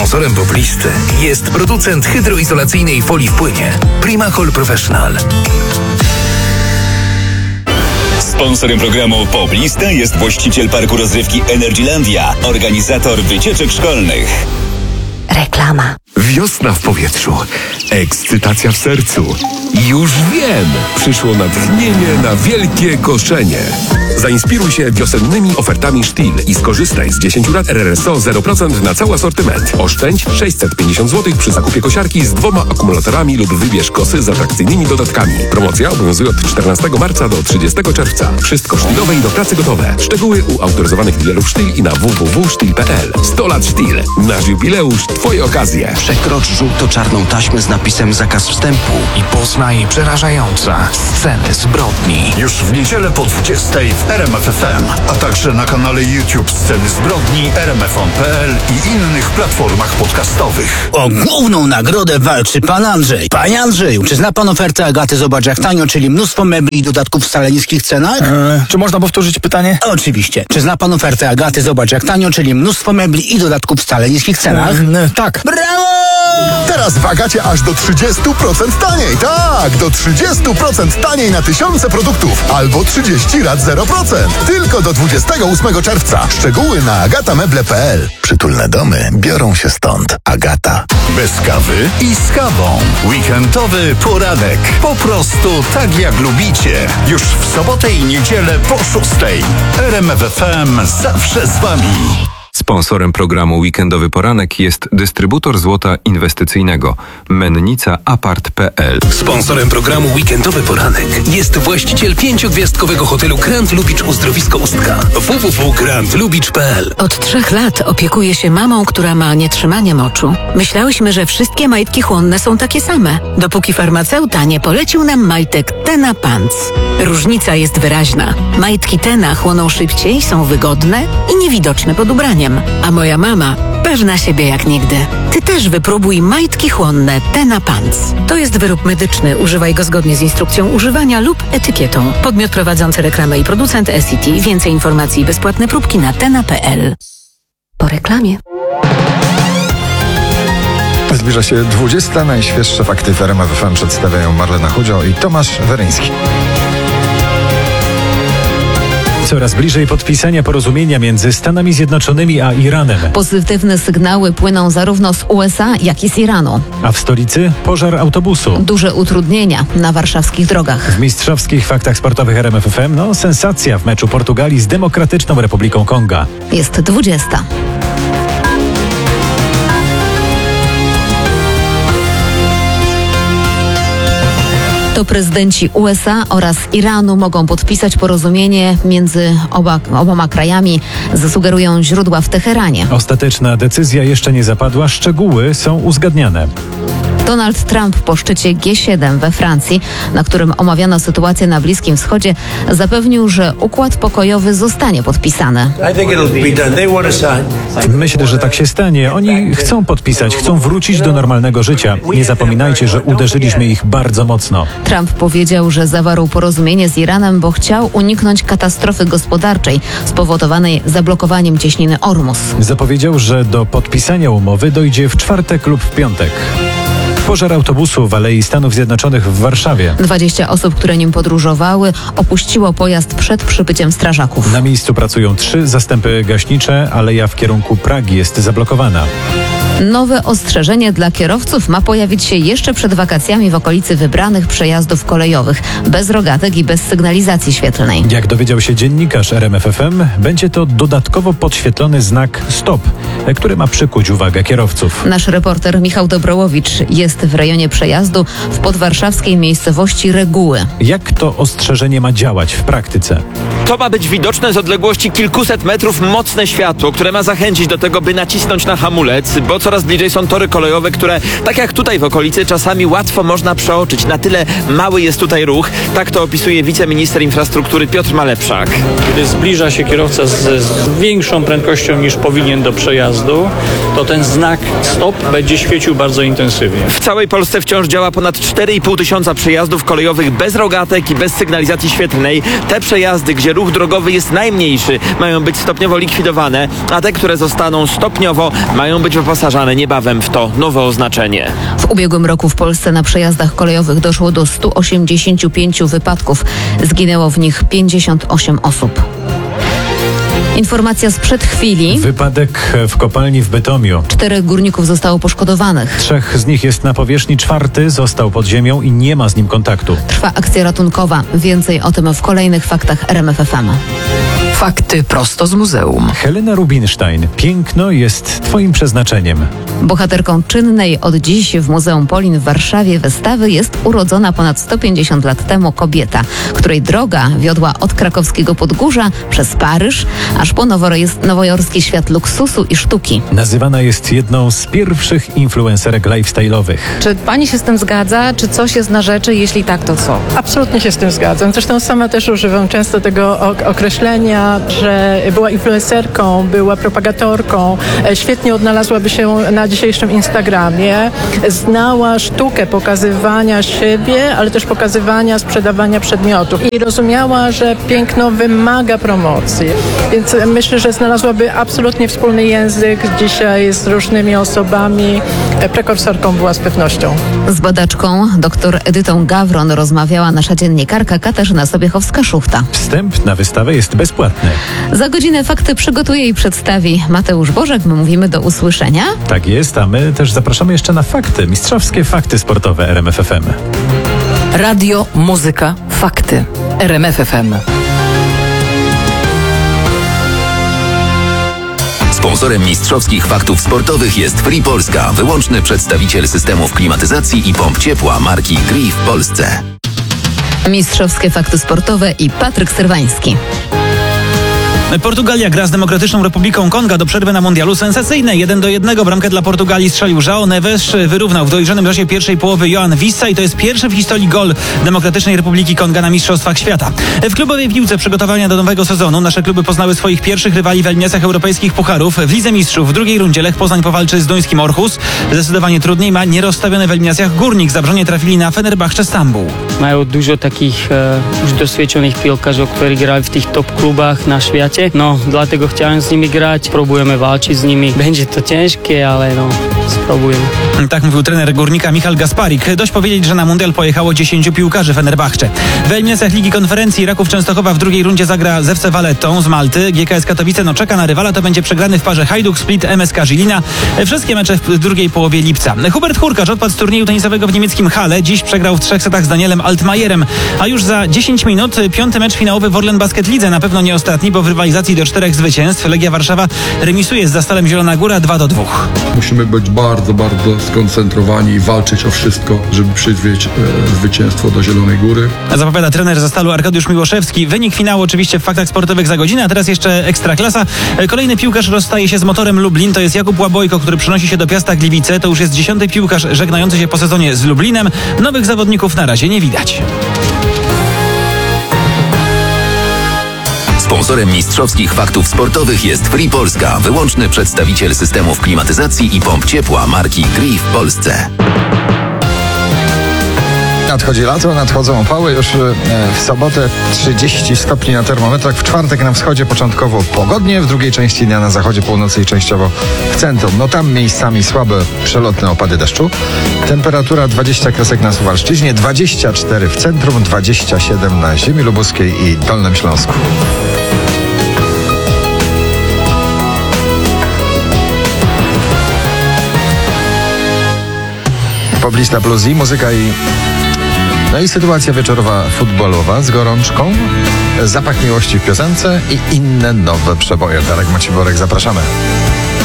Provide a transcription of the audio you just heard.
Sponsorem Poplisty jest producent hydroizolacyjnej folii w płynie Primacol Professional. Sponsorem programu Poplista jest właściciel parku rozrywki Energylandia, organizator wycieczek szkolnych. Reklama. Wiosna w powietrzu, ekscytacja w sercu. Już wiem! Przyszło natchnienie na wielkie koszenie. Zainspiruj się wiosennymi ofertami Stihl i skorzystaj z 10 lat RRSO 0% na cały asortyment. Oszczędź 650 zł przy zakupie kosiarki z 2 akumulatorami lub wybierz kosy z atrakcyjnymi dodatkami. Promocja obowiązuje od 14 marca do 30 czerwca. Wszystko Stihlowe i do pracy gotowe. Szczegóły u autoryzowanych dealerów Stihl i na www.stihl.pl. 100 lat Stihl. Nasz jubileusz, Twoje okazje. Przekrocz żółto-czarną taśmę z napisem zakaz wstępu I poznaj przerażające sceny zbrodni. Już w niedzielę po 20 w RMF FM, a także na kanale YouTube Sceny Zbrodni, rmfon.pl i innych platformach podcastowych. O główną nagrodę walczy pan Andrzej. Panie Andrzeju, czy zna pan ofertę Agaty Zobacz jak tanio, czyli mnóstwo mebli i dodatków w wcale niskich cenach? Czy można powtórzyć pytanie? Oczywiście. Czy zna pan ofertę Agaty Zobacz jak tanio, czyli mnóstwo mebli i dodatków w wcale niskich cenach? Tak. Brawo! Teraz w Agacie aż do 30% taniej. Tak, do 30% taniej na tysiące produktów. Albo 30 lat 0%. Tylko do 28 czerwca. Szczegóły na agatameble.pl. Przytulne domy biorą się stąd. Agata. Bez kawy i z kawą. Weekendowy poranek. Po prostu tak jak lubicie. Już w sobotę i niedzielę po 6. RMF FM zawsze z wami. Sponsorem programu Weekendowy Poranek jest dystrybutor złota inwestycyjnego Mennica Apart.pl. Sponsorem programu Weekendowy Poranek jest właściciel 5-gwiazdkowego hotelu Grand Lubicz Uzdrowisko Ustka www.grandlubicz.pl. Od 3 lat opiekuję się mamą, która ma nietrzymanie moczu. Myślałyśmy, że wszystkie majtki chłonne są takie same, dopóki farmaceuta nie polecił nam majtek Tena Pants. Różnica jest wyraźna. Majtki Tena chłoną szybciej, są wygodne i niewidoczne pod ubraniem. A moja mama pewna siebie jak nigdy. Ty też wypróbuj majtki chłonne Tena Pants. To jest wyrób medyczny. Używaj go zgodnie z instrukcją używania lub etykietą. Podmiot prowadzący reklamę i producent SCT. Więcej informacji i bezpłatne próbki na tena.pl. Po reklamie. Zbliża się 20. Najświeższe fakty w RMF FM przedstawiają Marlena Chudzio i Tomasz Weryński. Coraz bliżej podpisania porozumienia między Stanami Zjednoczonymi a Iranem. Pozytywne sygnały płyną zarówno z USA, jak i z Iranu. A w stolicy pożar autobusu. Duże utrudnienia na warszawskich drogach. W mistrzowskich faktach sportowych RMF FM, sensacja w meczu Portugalii z Demokratyczną Republiką Konga. Jest 20. To prezydenci USA oraz Iranu mogą podpisać porozumienie między oboma krajami, zasugerują źródła w Teheranie. Ostateczna decyzja jeszcze nie zapadła, szczegóły są uzgadniane. Donald Trump po szczycie G7 we Francji, na którym omawiano sytuację na Bliskim Wschodzie, zapewnił, że układ pokojowy zostanie podpisany. Myślę, że tak się stanie. Oni chcą podpisać, chcą wrócić do normalnego życia. Nie zapominajcie, że uderzyliśmy ich bardzo mocno. Trump powiedział, że zawarł porozumienie z Iranem, bo chciał uniknąć katastrofy gospodarczej spowodowanej zablokowaniem cieśniny Ormus. Zapowiedział, że do podpisania umowy dojdzie w czwartek lub w piątek. Pożar autobusu w Alei Stanów Zjednoczonych w Warszawie. 20 osób, które nim podróżowały, opuściło pojazd przed przybyciem strażaków. Na miejscu pracują 3 zastępy gaśnicze, aleja w kierunku Pragi jest zablokowana. Nowe ostrzeżenie dla kierowców ma pojawić się jeszcze przed wakacjami w okolicy wybranych przejazdów kolejowych, bez rogatek i bez sygnalizacji świetlnej. Jak dowiedział się dziennikarz RMF FM, będzie to dodatkowo podświetlony znak STOP, który ma przykuć uwagę kierowców. Nasz reporter Michał Dobrołowicz jest w rejonie przejazdu w podwarszawskiej miejscowości Reguły. Jak to ostrzeżenie ma działać w praktyce? To ma być widoczne z odległości kilkuset metrów mocne światło, które ma zachęcić do tego, by nacisnąć na hamulec, bo coraz bliżej są tory kolejowe, które, tak jak tutaj w okolicy, czasami łatwo można przeoczyć. Na tyle mały jest tutaj ruch. Tak to opisuje wiceminister infrastruktury Piotr Malepszak. Kiedy zbliża się kierowca z większą prędkością niż powinien do przejazdu, to ten znak STOP będzie świecił bardzo intensywnie. W całej Polsce wciąż działa ponad 4,5 tysiąca przejazdów kolejowych bez rogatek i bez sygnalizacji świetlnej. Te przejazdy, gdzie gdzie ruch drogowy jest najmniejszy, mają być stopniowo likwidowane, a te, które zostaną stopniowo, mają być wyposażane niebawem w to nowe oznaczenie. W ubiegłym roku w Polsce na przejazdach kolejowych doszło do 185 wypadków. Zginęło w nich 58 osób. Informacja sprzed chwili. Wypadek w kopalni w Bytomiu. 4 górników zostało poszkodowanych. 3 z nich jest na powierzchni, 4 został pod ziemią i nie ma z nim kontaktu. Trwa akcja ratunkowa. Więcej o tym w kolejnych faktach RMF FM. Fakty prosto z muzeum. Helena Rubinstein. Piękno jest twoim przeznaczeniem. Bohaterką czynnej od dziś w Muzeum Polin w Warszawie wystawy jest urodzona ponad 150 lat temu kobieta, której droga wiodła od krakowskiego Podgórza przez Paryż, aż po nowojorski świat luksusu i sztuki. Nazywana jest jedną z pierwszych influencerek lifestyle'owych. Czy pani się z tym zgadza? Czy coś jest na rzeczy? Jeśli tak, to co? Absolutnie się z tym zgadzam. Zresztą sama też używam często tego określenia, że była influencerką, była propagatorką, świetnie odnalazłaby się na dzisiejszym Instagramie, znała sztukę pokazywania siebie, ale też pokazywania, sprzedawania przedmiotów i rozumiała, że piękno wymaga promocji. Więc myślę, że znalazłaby absolutnie wspólny język dzisiaj z różnymi osobami. Prekursorką była z pewnością. Z badaczką dr Edytą Gawron rozmawiała nasza dziennikarka Katarzyna Sobiechowska-Szuchta. Wstęp na wystawę jest bezpłatny. Za godzinę fakty przygotuje i przedstawi Mateusz Bożek. My mówimy do usłyszenia. Tak jest, a my też zapraszamy jeszcze na fakty, mistrzowskie fakty sportowe RMF FM. Radio, muzyka, fakty. RMF FM. Sponsorem mistrzowskich faktów sportowych jest Free Polska, wyłączny przedstawiciel systemów klimatyzacji i pomp ciepła marki Gree w Polsce. Mistrzowskie fakty sportowe i Patryk Serwański. Portugalia gra z Demokratyczną Republiką Konga do przerwy na mundialu sensacyjne. 1-1 bramkę dla Portugalii strzelił João Neves, wyrównał w dojrzanym czasie pierwszej połowy Joan Wissa i to jest pierwszy w historii gol Demokratycznej Republiki Konga na Mistrzostwach Świata. W klubowej piłce przygotowania do nowego sezonu nasze kluby poznały swoich pierwszych rywali w eliminacjach europejskich pucharów. W Lidze Mistrzów w drugiej rundzie Lech Poznań powalczy z duńskim Orhus. Zdecydowanie trudniej ma nierozstawiony w eliminacjach Górnik. Zabrzonie trafili na Fenerbahce Stambuł. Mają dużo takich już doświadczonych piłkarzy, którzy grali w tych top klubach na świecie. No, dlatego chciałem z nimi grać. Próbujemy walczyć z nimi. Będzie to ciężkie, ale no, spróbujemy. Tak mówił trener Górnika Michal Gasparik. Dość powiedzieć, że na mundial pojechało 10 piłkarzy Fenerbahce. W eliminacjach Ligi Konferencji Raków Częstochowa w drugiej rundzie zagra z FC Vallettą z Malty. GKS Katowice czeka na rywala, to będzie przegrany w parze Hajduk Split MSK Żilina. Wszystkie mecze w drugiej połowie lipca. Hubert Hurkacz odpadł z turnieju tenisowego w niemieckim Halle. Dziś przegrał w 3 setach z Danielem Altmajerem. A już za 10 minut 5. mecz finałowy w Orlen Basket Lidze. Na pewno nie ostatni, bo w rywalizacji do 4 zwycięstw Legia Warszawa remisuje z Zastalem Zielona Góra 2-2. Musimy być bardzo, bardzo skoncentrowani i walczyć o wszystko, żeby przywieźć zwycięstwo do Zielonej Góry. Zapowiada trener Zastalu Arkadiusz Miłoszewski. Wynik finału oczywiście w faktach sportowych za godzinę, a teraz jeszcze Ekstraklasa. Kolejny piłkarz rozstaje się z Motorem Lublin. To jest Jakub Łabojko, który przenosi się do Piasta Gliwice. To już jest 10. piłkarz żegnający się po sezonie z Lublinem. Nowych zawodników na razie nie widać. Sponsorem mistrzowskich faktów sportowych jest Free Polska, wyłączny przedstawiciel systemów klimatyzacji i pomp ciepła marki Gree w Polsce. Nadchodzi lato, nadchodzą opały. Już w sobotę 30 stopni na termometrach. W czwartek na wschodzie początkowo pogodnie, w drugiej części dnia na zachodzie, północy i częściowo w centrum. No tam miejscami słabe przelotne opady deszczu. Temperatura 20 kresek na Suwalszczyźnie, 24 w centrum, 27 na ziemi lubuskiej i Dolnym Śląsku. Poblista Plus i muzyka i sytuacja wieczorowa futbolowa z gorączką, zapach miłości w piosence i inne nowe przeboje. Darek Maciborek, zapraszamy.